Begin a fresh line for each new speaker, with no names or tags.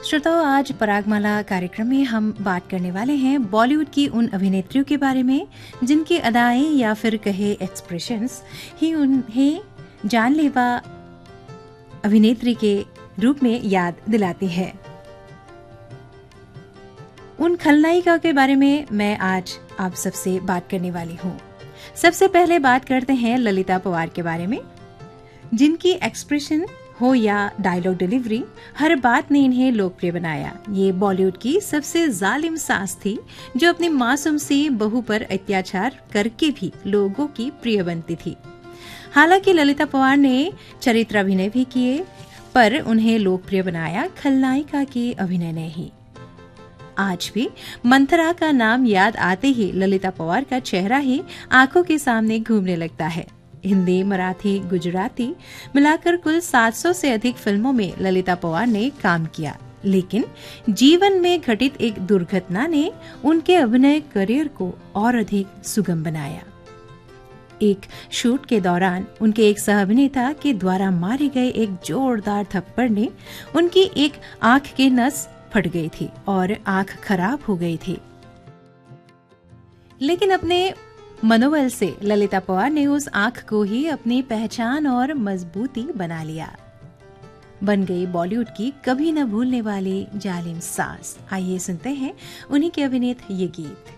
श्रोताओं, आज परागमाला कार्यक्रम में हम बात करने वाले हैं बॉलीवुड की उन अभिनेत्रियों के बारे में जिनकी अदाएं या फिर कहे एक्सप्रेशंस ही उन्हें जानलेवा अभिनेत्री के रूप में याद दिलाती है। उन खलनायिका के बारे में मैं आज आप सबसे बात करने वाली हूँ। सबसे पहले बात करते हैं ललिता पवार के बारे में, जिनकी एक्सप्रेशन हो या डायलॉग डिलीवरी, हर बात ने इन्हें लोकप्रिय बनाया। ये बॉलीवुड की सबसे जालिम सास थी जो अपनी मासूम सी बहू पर अत्याचार करके भी लोगों की प्रिय बनती थी। हालांकि ललिता पवार ने चरित्र अभिनय भी किए, पर उन्हें लोकप्रिय बनाया खलनायिका के अभिनय ने ही। आज भी मंथरा का नाम याद आते ही ललिता पवार का चेहरा ही आंखों के सामने घूमने लगता है। हिंदी, मराठी, गुजराती मिलाकर कुल 700 से अधिक फिल्मों में ललिता पवार ने काम किया, लेकिन जीवन में घटित एक दुर्घटना ने उनके अभिनय करियर को और अधिक सुगम बनाया। एक शूट के दौरान उनके एक सह अभिनेता के द्वारा मारे गए एक जोरदार थप्पड़ ने उनकी एक आंख की नस फट गई थी और आंख खराब हो गई थी। लेकिन अपने मनोबल से ललिता पवार ने उस आंख को ही अपनी पहचान और मजबूती बना लिया। बन गई बॉलीवुड की कभी न भूलने वाली जालिम सास। आइए सुनते हैं उन्हीं के अभिनीत ये गीत।